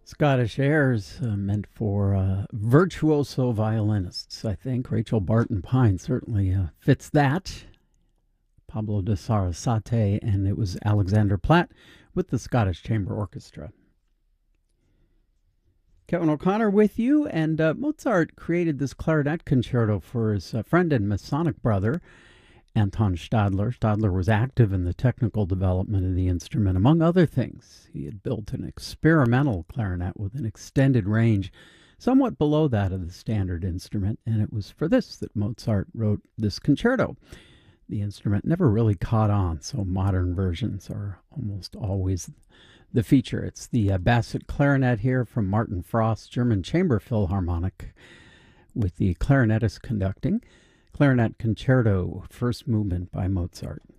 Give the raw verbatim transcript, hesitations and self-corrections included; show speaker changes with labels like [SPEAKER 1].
[SPEAKER 1] Scottish airs uh, meant for uh, virtuoso violinists, I think. Rachel Barton Pine certainly uh, fits that. Pablo de Sarasate, and it was Alexander Platt with the Scottish Chamber Orchestra. Kevin O'Connor with you, and uh, Mozart created this clarinet concerto for his uh, friend and Masonic brother, Anton Stadler. Stadler was active in the technical development of the instrument. Among other things, he had built an experimental clarinet with an extended range, somewhat below that of the standard instrument, and it was for this that Mozart wrote this concerto. The instrument never really caught on, so modern versions are almost always the feature. It's the uh, Bassett clarinet here from Martin Frost's German Chamber Philharmonic, with the clarinetist conducting. Clarinet Concerto, first movement by Mozart.